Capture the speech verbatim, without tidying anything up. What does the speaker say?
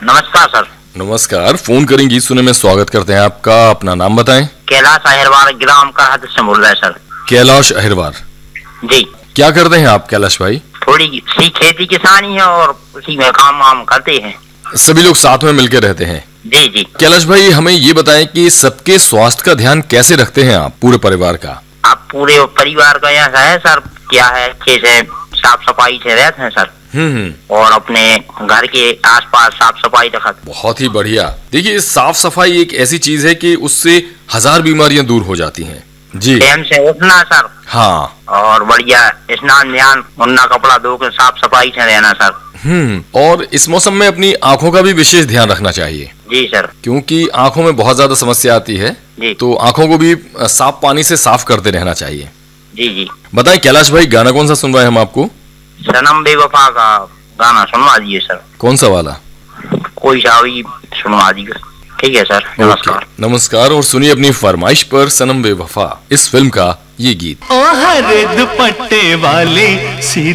नमस्कार सर। नमस्कार, फोन करें गीत सुने में स्वागत करते हैं आपका। अपना नाम बताएं। कैलाश अहिरवार ग्राम करहद से बोल रहे हैं सर। कैलाश अहिरवार जी। क्या करते हैं आप कैलाश भाई? थोड़ी सी खेती किसानी है और उसी में काम वाम करते हैं। सभी लोग साथ में मिलकर रहते हैं? जी जी। कैलाश भाई, हमें ये बताएं कि सबके स्वास्थ्य का ध्यान कैसे रखते हैं आप, पूरे परिवार का? आप पूरे परिवार का यहाँ है सर, क्या है अच्छे से साफ सफाई से रहते हैं सर। हम्म और अपने घर के आसपास साफ सफाई रखते। बहुत ही बढ़िया। देखिए, साफ सफाई एक ऐसी चीज है कि उससे हजार बीमारियां दूर हो जाती हैं। जी। टाइम से उठना सर। हाँ। और बढ़िया स्नान ध्यान, उन्ना कपड़ा धो के साफ सफाई से रहना सर। हम्म और इस मौसम में अपनी आंखों का भी विशेष ध्यान रखना चाहिए। जी सर। क्योंकि आंखों में बहुत ज्यादा समस्या आती है। जी। तो आंखों को भी साफ पानी से साफ करते रहना चाहिए। जी जी। बताएं कैलाश भाई, गाना कौन सा सुन रहे हैं हम आपको? सनम बेवफा का गाना सुनवा दीजिए सर। कौन सा वाला? कोई सा भी सुनवा दीजिए। ठीक है सर, नमस्कार। नमस्कार, और सुनिए अपनी फरमाइश पर सनम बेवफा इस फिल्म का ये गीत। ओ हरे दुपट्टे वाले सी